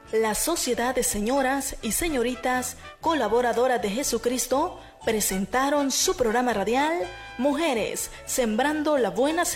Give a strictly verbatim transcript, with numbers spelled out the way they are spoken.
La Sociedad de Señoras y Señoritas Colaboradoras de Jesucristo presentaron su programa radial Mujeres Sembrando la Buena